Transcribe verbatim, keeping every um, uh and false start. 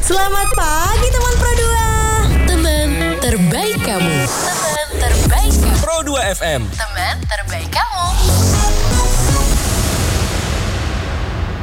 Selamat pagi teman Pro dua. Teman terbaik kamu. Teman terbaik kamu. Pro dua F M. Teman terbaik kamu.